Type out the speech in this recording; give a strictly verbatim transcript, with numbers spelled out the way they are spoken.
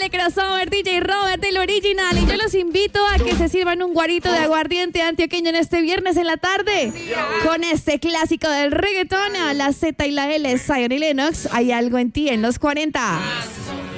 Dale crossover, D J Robert del Original. Y yo los invito a que se sirvan un guarito de aguardiente antioqueño en este viernes en la tarde. Con este clásico del reggaetón, la Z y la L, Zion y Lennox. Hay algo en ti en los cuarenta.